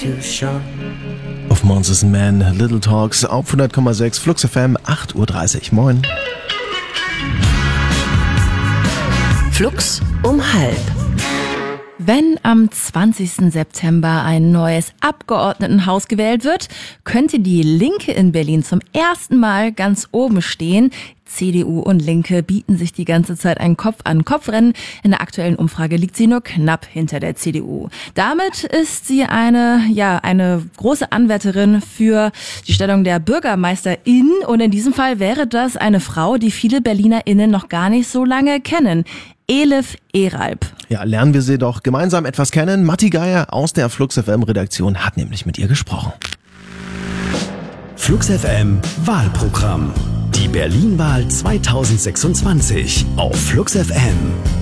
Auf Monsters and Men, Little Talks auf 100,6 Flux FM, 8:30 Uhr. Moin. Flux um halb. Wenn am 20. September ein neues Abgeordnetenhaus gewählt wird, könnte die Linke in Berlin zum ersten Mal ganz oben stehen. CDU und Linke bieten sich die ganze Zeit ein Kopf-an-Kopf-Rennen. In der aktuellen Umfrage liegt sie nur knapp hinter der CDU. Damit ist sie eine große Anwärterin für die Stellung der Bürgermeisterin. Und in diesem Fall wäre das eine Frau, die viele BerlinerInnen noch gar nicht so lange kennen. Elif Eralp. Ja, lernen wir sie doch gemeinsam etwas kennen. Matti Geier aus der Flux FM Redaktion hat nämlich mit ihr gesprochen. Flux FM Wahlprogramm. Die Berlin-Wahl 2026 auf Flux FM.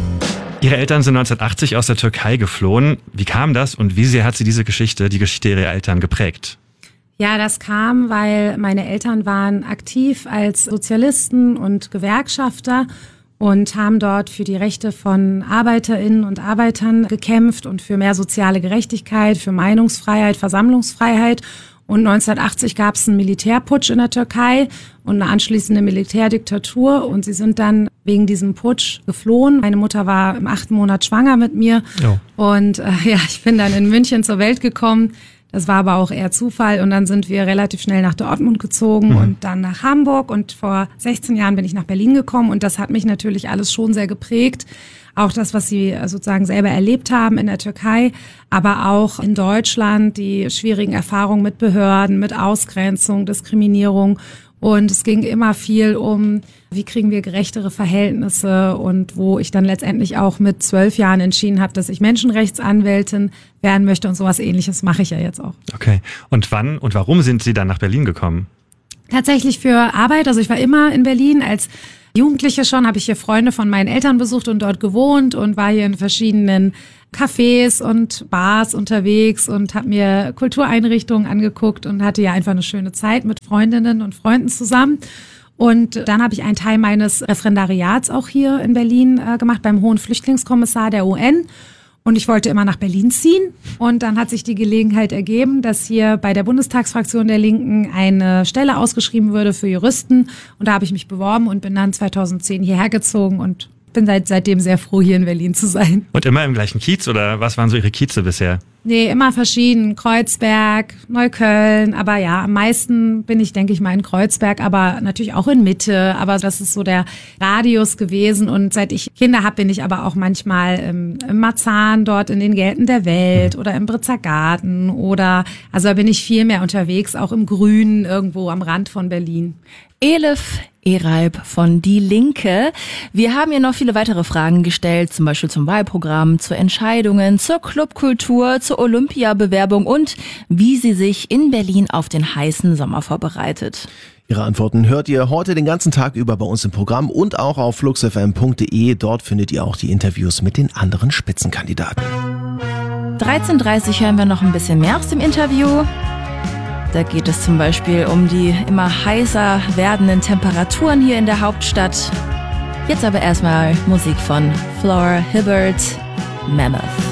Ihre Eltern sind 1980 aus der Türkei geflohen. Wie kam das und wie sehr hat sie die Geschichte ihrer Eltern geprägt? Ja, das kam, weil meine Eltern waren aktiv als Sozialisten und Gewerkschafter und haben dort für die Rechte von ArbeiterInnen und Arbeitern gekämpft und für mehr soziale Gerechtigkeit, für Meinungsfreiheit, Versammlungsfreiheit. Und 1980 gab es einen Militärputsch in der Türkei und eine anschließende Militärdiktatur. Und sie sind dann wegen diesem Putsch geflohen. Meine Mutter war im 8. Monat schwanger mit mir. Oh. Und ich bin dann in München zur Welt gekommen. Das war aber auch eher Zufall. Und dann sind wir relativ schnell nach Dortmund gezogen und dann nach Hamburg. Und vor 16 Jahren bin ich nach Berlin gekommen. Und das hat mich natürlich alles schon sehr geprägt. Auch das, was sie sozusagen selber erlebt haben in der Türkei, aber auch in Deutschland, die schwierigen Erfahrungen mit Behörden, mit Ausgrenzung, Diskriminierung. Und es ging immer viel um, wie kriegen wir gerechtere Verhältnisse, und wo ich dann letztendlich auch mit 12 Jahren entschieden habe, dass ich Menschenrechtsanwältin werden möchte, und sowas Ähnliches mache ich ja jetzt auch. Okay. Und wann und warum sind Sie dann nach Berlin gekommen? Tatsächlich für Arbeit. Also ich war immer in Berlin. Als Jugendliche schon habe ich hier Freunde von meinen Eltern besucht und dort gewohnt und war hier in verschiedenen Cafés und Bars unterwegs und habe mir Kultureinrichtungen angeguckt und hatte ja einfach eine schöne Zeit mit Freundinnen und Freunden zusammen. Und dann habe ich einen Teil meines Referendariats auch hier in Berlin gemacht beim Hohen Flüchtlingskommissar der UN. Und ich wollte immer nach Berlin ziehen. Und dann hat sich die Gelegenheit ergeben, dass hier bei der Bundestagsfraktion der Linken eine Stelle ausgeschrieben würde für Juristen. Und da habe ich mich beworben und bin dann 2010 hierher gezogen und bin seitdem sehr froh, hier in Berlin zu sein. Und immer im gleichen Kiez, oder was waren so Ihre Kieze bisher? Nee, immer verschieden. Kreuzberg, Neukölln. Aber ja, am meisten bin ich, denke ich mal, in Kreuzberg, aber natürlich auch in Mitte. Aber das ist so der Radius gewesen. Und seit ich Kinder habe, bin ich aber auch manchmal im Marzahn, dort in den Gärten der Welt oder im Britzer Garten. Also da bin ich viel mehr unterwegs, auch im Grünen, irgendwo am Rand von Berlin. Elif Eralp von Die Linke. Wir haben ihr noch viele weitere Fragen gestellt, zum Beispiel zum Wahlprogramm, zu Entscheidungen, zur Clubkultur, zur Olympiabewerbung und wie sie sich in Berlin auf den heißen Sommer vorbereitet. Ihre Antworten hört ihr heute den ganzen Tag über bei uns im Programm und auch auf fluxfm.de. Dort findet ihr auch die Interviews mit den anderen Spitzenkandidaten. 13:30 Uhr hören wir noch ein bisschen mehr aus dem Interview. Da geht es zum Beispiel um die immer heißer werdenden Temperaturen hier in der Hauptstadt. Jetzt aber erstmal Musik von Flora Hibbert, Mammoth.